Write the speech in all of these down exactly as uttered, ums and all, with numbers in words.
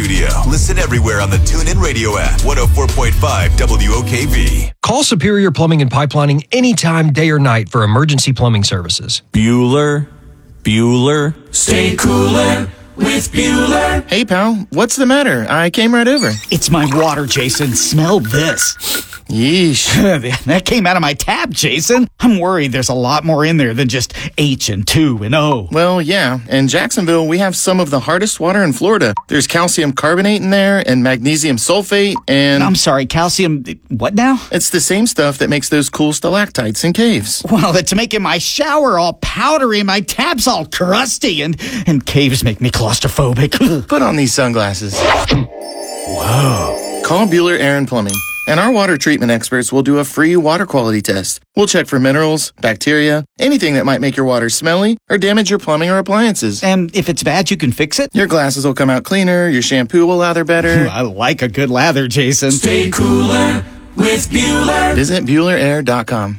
studio. Listen everywhere on the TuneIn Radio app. one oh four point five W O K V. Call Superior Plumbing and Pipelining anytime, day or night for emergency plumbing services. Bueller, Bueller. Stay cooler with Bueller. Hey, pal, what's the matter? I came right over. It's my water, Jason. Smell this. Yeesh. That came out of my tap, Jason. I'm worried there's a lot more in there than just H and two and O. Well, yeah. In Jacksonville, we have some of the hardest water in Florida. There's calcium carbonate in there and magnesium sulfate and... I'm sorry, calcium... What now? It's the same stuff that makes those cool stalactites in caves. Well, it's making my shower all powdery, my tap's all crusty, and, and caves make me claustrophobic. Put on these sunglasses. Whoa. Call Bueller Air and Plumbing, and our water treatment experts will do a free water quality test. We'll check for minerals, bacteria, anything that might make your water smelly or damage your plumbing or appliances. And if it's bad, you can fix it? Your glasses will come out cleaner, your shampoo will lather better. I like a good lather, Jason. Stay cooler with Bueller. Visit Bueller Air dot com.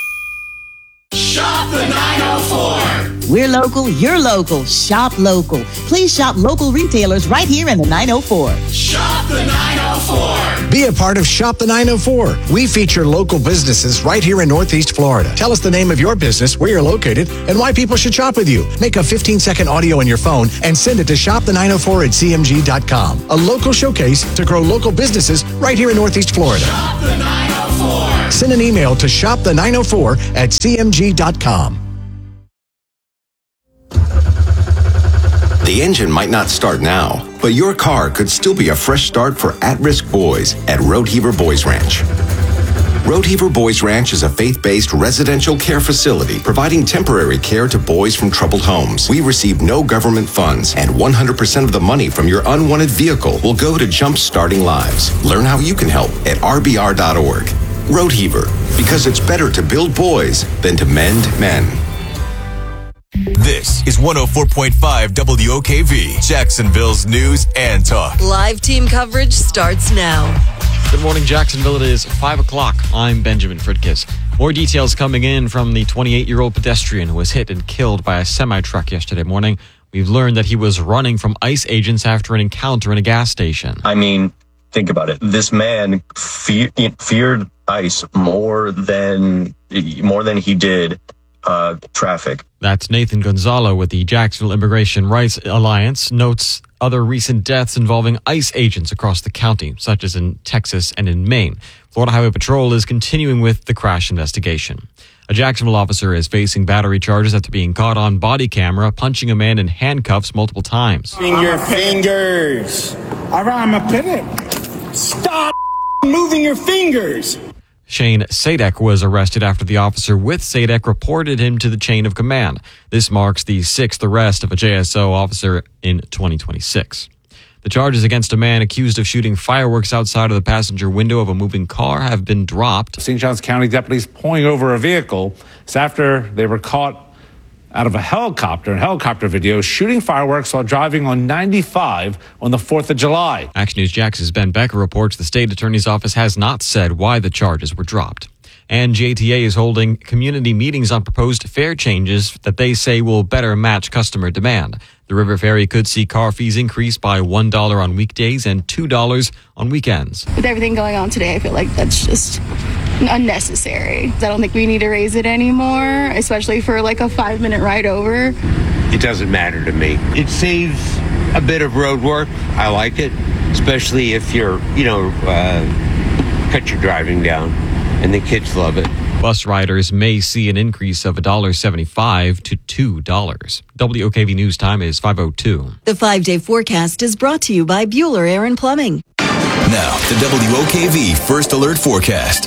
Shop the nine oh four. We're local, you're local. Shop local. Please shop local retailers right here in the nine oh four. Shop the nine oh four. Be a part of Shop the nine oh four. We feature local businesses right here in Northeast Florida. Tell us the name of your business, where you're located, and why people should shop with you. Make a fifteen-second audio on your phone and send it to shop the nine oh four at c m g dot com. A local showcase to grow local businesses right here in Northeast Florida. Shop the nine oh four. Send an email to shop the nine oh four at c m g dot com. The engine might not start now, but your car could still be a fresh start for at-risk boys at Roadheaver Boys Ranch. Roadheaver Boys Ranch is a faith-based residential care facility providing temporary care to boys from troubled homes. We receive no government funds, and one hundred percent of the money from your unwanted vehicle will go to jump-starting lives. Learn how you can help at r b r dot org. Roadheaver, because it's better to build boys than to mend men. This is one oh four point five W O K V, Jacksonville's news and talk. Live team coverage starts now. Good morning, Jacksonville. It is five o'clock. I'm Benjamin Fritkiss. More details coming in from the twenty-eight-year-old pedestrian who was hit and killed by a semi-truck yesterday morning. We've learned that he was running from ICE agents after an encounter in a gas station. I mean, think about it. This man fe- feared ICE more than more than he did uh, traffic. That's Nathan Gonzalo with the Jacksonville Immigration Rights Alliance. Notes other recent deaths involving ICE agents across the county, such as in Texas and in Maine. Florida Highway Patrol is continuing with the crash investigation. A Jacksonville officer is facing battery charges after being caught on body camera punching a man in handcuffs multiple times. Moving your fingers. All right, I'm a pivot. Stop moving your fingers. Shane Sadek was arrested after the officer with Sadek reported him to the chain of command. This marks the sixth arrest of a J S O officer in twenty twenty-six. The charges against a man accused of shooting fireworks outside of the passenger window of a moving car have been dropped. Saint Johns County deputies pulling over a vehicle. It's after they were caught out of a helicopter, in helicopter video, shooting fireworks while driving on ninety-five on the fourth of July. Action News Jax's Ben Becker reports the state attorney's office has not said why the charges were dropped. And J T A is holding community meetings on proposed fare changes that they say will better match customer demand. The River Ferry could see car fees increase by one dollar on weekdays and two dollars on weekends. With everything going on today, I feel like that's just unnecessary. I don't think we need to raise it anymore, especially for like a five minute ride over. It doesn't matter to me. It saves a bit of road work. I like it, especially if you're, you know, uh, cut your driving down, and the kids love it. Bus riders may see an increase of one dollar seventy-five to two dollars. W O K V News time is five oh two. The five-day forecast is brought to you by Bueller Air and Plumbing. Now, the W O K V First Alert Forecast.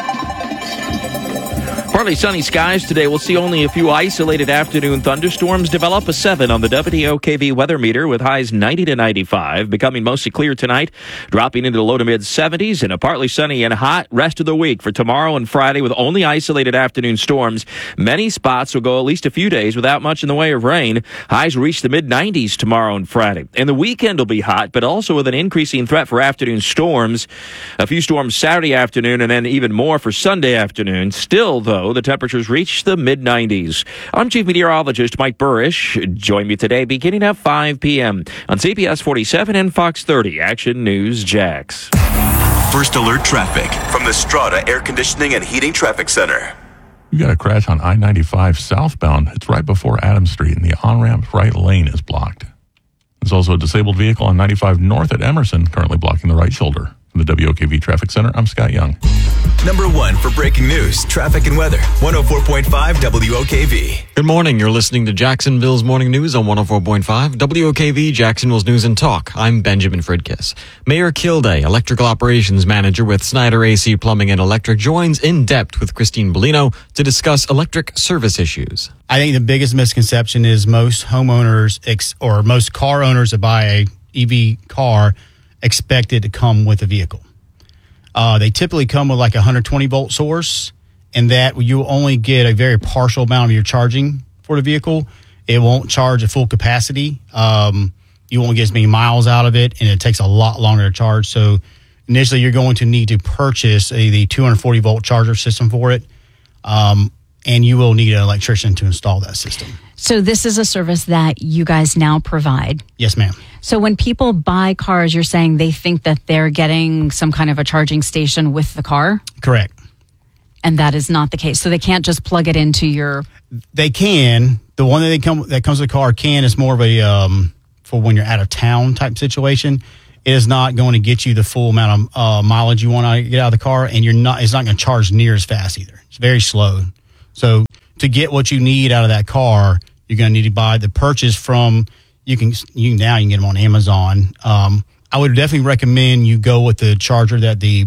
Partly sunny skies today. We'll see only a few isolated afternoon thunderstorms develop. A seven on the W O K V weather meter with highs ninety to ninety-five. Becoming mostly clear tonight, dropping into the low to mid seventies, and a partly sunny and hot rest of the week for tomorrow and Friday with only isolated afternoon storms. Many spots will go at least a few days without much in the way of rain. Highs will reach the mid nineties tomorrow and Friday. And the weekend will be hot, but also with an increasing threat for afternoon storms. A few storms Saturday afternoon and then even more for Sunday afternoon. Still, though, low. The temperatures reach the mid nineties. I'm Chief Meteorologist Mike Burrish. Join me today beginning at five p.m. on C B S forty-seven and Fox thirty Action News Jax. First Alert Traffic from the Strata Air Conditioning and Heating Traffic Center. You got a crash on I ninety-five southbound. It's right before Adams Street, and the on-ramp right lane is blocked. There's also a disabled vehicle on ninety-five north at Emerson, currently blocking the right shoulder. From the W O K V Traffic Center, I'm Scott Young. Number one for breaking news, traffic, and weather. one oh four point five W O K V. Good morning. You're listening to Jacksonville's Morning News on one oh four point five W O K V, Jacksonville's News and Talk. I'm Benjamin Fridkiss. Mayor Kilday, Electrical Operations Manager with Snyder A C Plumbing and Electric, joins in depth with Christine Bellino to discuss electric service issues. I think the biggest misconception is most homeowners ex- or most car owners that buy a E V car expect it to come with a vehicle. Uh, they typically come with like a one hundred twenty volt source, and that you only get a very partial amount of your charging for the vehicle. It won't charge at full capacity. Um, you won't get as many miles out of it, and it takes a lot longer to charge. So initially, you're going to need to purchase a, the two hundred forty volt charger system for it, um, and you will need an electrician to install that system. So this is a service that you guys now provide? Yes, ma'am. So when people buy cars, you're saying they think that they're getting some kind of a charging station with the car? Correct. And that is not the case. So they can't just plug it into your... They can. The one that they come that comes with the car can is more of a um, for when you're out of town type situation. It is not going to get you the full amount of uh, mileage you want to get out of the car, and you're not. It's not going to charge near as fast either. It's very slow. So to get what you need out of that car, you're going to need to buy the purchase from. You can you can now you can get them on Amazon. Um, I would definitely recommend you go with the charger that the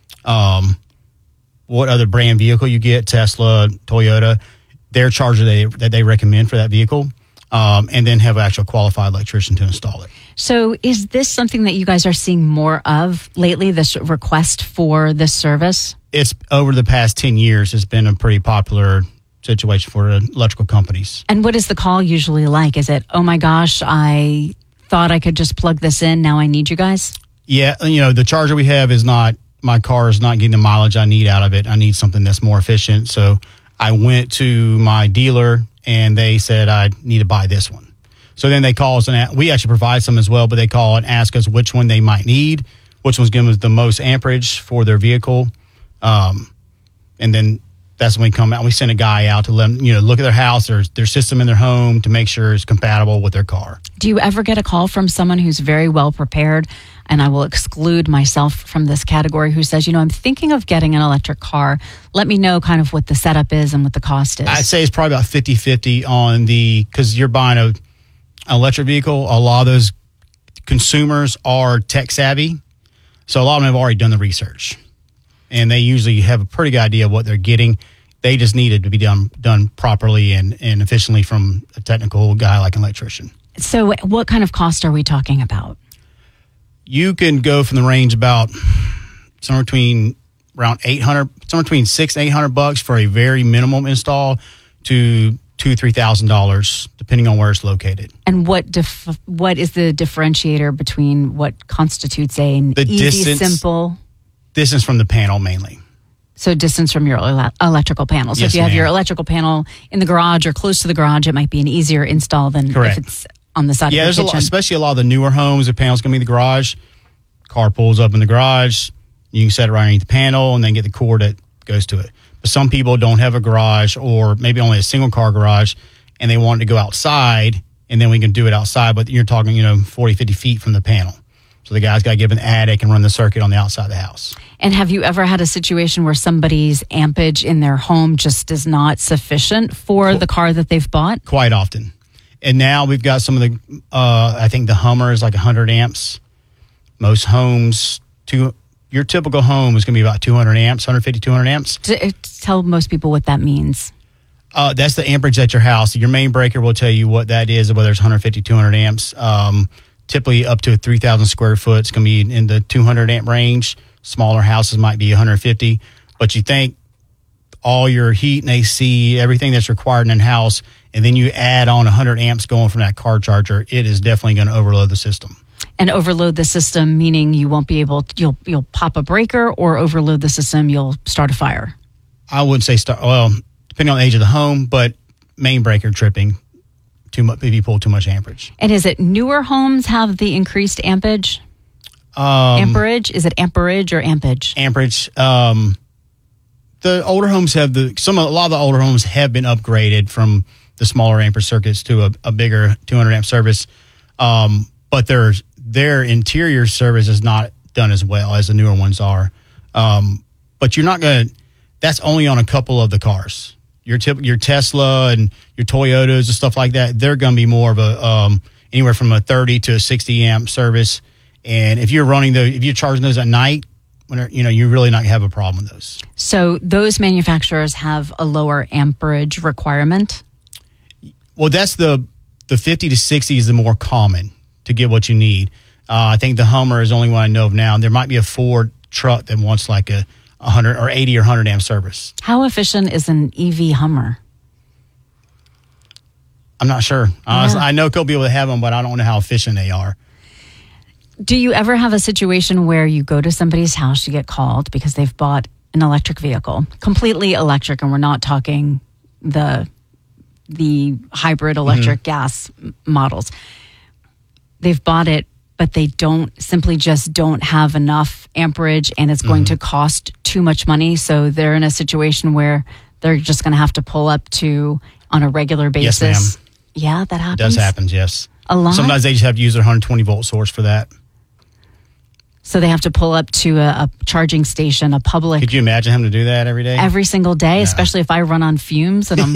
um, what other brand vehicle you get, Tesla, Toyota, their charger they, that they recommend for that vehicle, um, and then have an actual qualified electrician to install it. So is this something that you guys are seeing more of lately, this request for this service? It's over the past ten years, it's been a pretty popular situation for electrical companies. And what is the call usually like? Is it, oh my gosh, I thought I could just plug this in, now I need you guys? Yeah, you know, the charger we have is not, my car is not getting the mileage I need out of it. I need something that's more efficient. So I went to my dealer and they said I need to buy this one. So then they call us and we actually provide some as well, but they call and ask us which one they might need, which one's giving us the most amperage for their vehicle. Um, and then that's when we come out. We send a guy out to let them, you know, look at their house, their, their system in their home to make sure it's compatible with their car. Do you ever get a call from someone who's very well prepared, and I will exclude myself from this category, who says, you know, I'm thinking of getting an electric car. Let me know kind of what the setup is and what the cost is. I'd say it's probably about fifty-fifty on the, because you're buying a, an electric vehicle. A lot of those consumers are tech savvy. So a lot of them have already done the research. And they usually have a pretty good idea of what they're getting. They just need it to be done done properly and, and efficiently from a technical guy like an electrician. So what kind of cost are we talking about? You can go from the range about somewhere between around eight hundred, somewhere between six and eight hundred bucks for a very minimum install to two three thousand dollars, depending on where it's located. And what dif- what is the differentiator between what constitutes a an the easy, distance, simple distance from the panel mainly? So distance from your ele- electrical panel. So Yes, if you have ma'am. your electrical panel in the garage or close to the garage, it might be an easier install than Correct. if it's on the side Yeah, of there's the a lot, kitchen. especially a lot of the newer homes. The panel's going to be in the garage. Car pulls up in the garage. You can set it right underneath the panel and then get the cord that goes to it. But some people don't have a garage, or maybe only a single car garage, and they want to go outside, and then we can do it outside. But you're talking, you know, forty, fifty feet from the panel. So the guy's got to give an attic and run the circuit on the outside of the house. And have you ever had a situation where somebody's ampage in their home just is not sufficient for the car that they've bought? Quite often. And now we've got some of the, uh, I think the Hummer is like one hundred amps. Most homes, two, your typical home is going to be about two hundred amps, one fifty, two hundred amps. To, to tell most people what that means. Uh, that's the amperage at your house. Your main breaker will tell you what that is, whether it's one fifty, two hundred amps. Um, typically up to three thousand square foot, it's going to be in the two hundred amp range. Smaller houses might be one hundred fifty. But you think all your heat and A C, everything that's required in a house, and then you add on one hundred amps going from that car charger, it is definitely going to overload the system. And overload the system, meaning you won't be able to, you'll, you'll pop a breaker, or overload the system, you'll start a fire. I wouldn't say start, well, depending on the age of the home, but main breaker tripping, too much if you pull too much amperage. And is it newer homes have the increased ampage? Um, amperage? Is it amperage or ampage? Amperage. Um, the older homes have the some a lot of the older homes have been upgraded from the smaller amperage circuits to a, a bigger two hundred amp service, um, but their their interior service is not done as well as the newer ones are. Um, but you're not going to. That's only on a couple of the cars. Your tip, your Tesla and your Toyotas and stuff like that. They're going to be more of a um, anywhere from a thirty to a sixty amp service. And if you're running the, if you're charging those at night, when you know you're really not gonna have a problem with those. So those manufacturers have a lower amperage requirement. Well, that's the the fifty to sixty is the more common to get what you need. Uh, I think the Hummer is the only one I know of now. And there might be a Ford truck that wants like a one hundred or eighty or one hundred amp service. How efficient is an E V Hummer? I'm not sure. Honestly, Yeah. I know a couple people that have them, but I don't know how efficient they are. Do you ever have a situation where you go to somebody's house, you get called because they've bought an electric vehicle, completely electric, and we're not talking the the hybrid electric Mm-hmm. gas m- models. They've bought it, but they don't simply just don't have enough amperage, and it's going Mm-hmm. to cost too much money. So they're in a situation where they're just going to have to pull up to on a regular basis. Yes, ma'am. Yeah, that happens. It does happen, yes. A lot. Sometimes they just have to use their one hundred twenty volt source for that. So they have to pull up to a, a charging station, a public. Could you imagine having to do that every day? Every single day, especially if I run on fumes and I'm